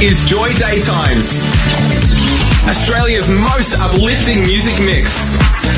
is Joy Daytimes, Australia's most uplifting music mix.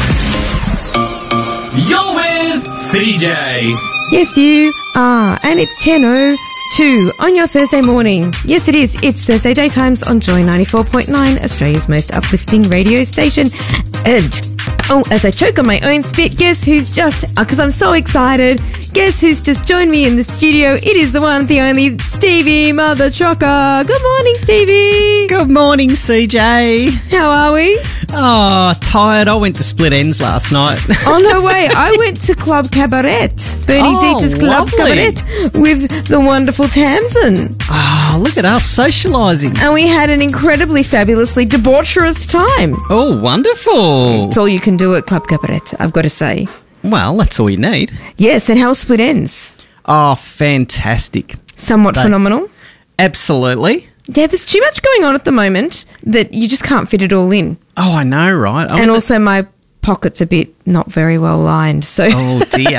You're with CJ. Yes, you are. And it's 10:02 on your Thursday morning. Yes, it is. It's Thursday Daytimes on Joy 94.9, Australia's most uplifting radio station. And, as I choke on my own spit, guess who's just, because I'm so excited, guess who's just joined me in the studio? It is the one, the only, Stevie Mother Chocker. Good morning, Stevie. Good morning, CJ. How are we? Oh, tired. I went to Split Ends last night. Oh, no way. I went to Club Cabaret, Bernie Zita's Club lovely. Cabaret, with the wonderful Tamsin. Oh, look at us socialising. And we had an incredibly, fabulously debaucherous time. Oh, wonderful. It's all you can do at Club Cabaret, I've got to say. Well, that's all you need. Yes, and how was Split Ends? Oh, fantastic. Somewhat phenomenal. Absolutely. Yeah, there's too much going on at the moment that you just can't fit it all in. Oh, I know, right? And also my pocket's a bit not very well lined, so Oh, dear.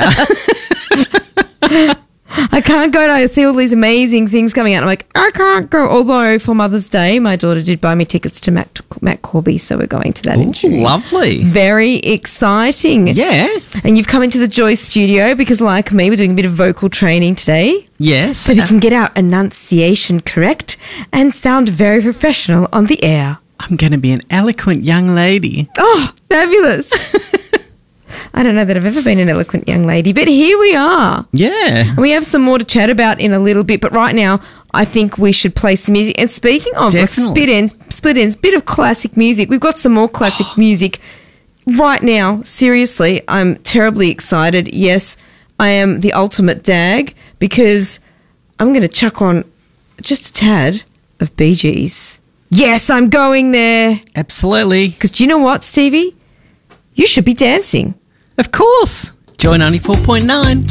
I can't go to see all these amazing things coming out. I'm like, I can't go. Although for Mother's Day, my daughter did buy me tickets to Matt Corby, so we're going to that in Ooh, June. lovely. Very exciting. Yeah. And you've come into the Joy studio because, like me, we're doing a bit of vocal training today. Yes. So we can get our enunciation correct and sound very professional on the air. I'm going to be an eloquent young lady. Oh, fabulous. I don't know that I've ever been an eloquent young lady, but here we are. Yeah. And we have some more to chat about in a little bit, but right now I think we should play some music. And speaking of like, Definitely. split ends, bit of classic music. We've got some more classic music right now. Seriously, I'm terribly excited. Yes, I am the ultimate dag because I'm going to chuck on just a tad of Bee Gees. Yes, I'm going there. Absolutely. Because do you know what, Stevie? You should be dancing. Of course. Joy 94.9.